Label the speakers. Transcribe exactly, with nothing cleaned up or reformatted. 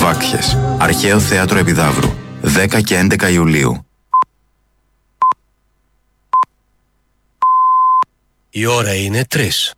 Speaker 1: Βάκχες. Αρχαίο Θέατρο Επιδαύρου. δέκα και έντεκα Ιουλίου.
Speaker 2: Η ώρα είναι τρεις.